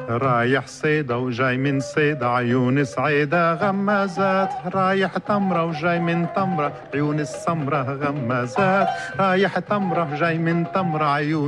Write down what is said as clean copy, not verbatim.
رايح صيدا وجاي من صيدا عيون سعيدة غمازات، رايح تمرة وجاي من تمرة عيون السمرة غمازات، رايح تمرة وجاي من تمرة عيون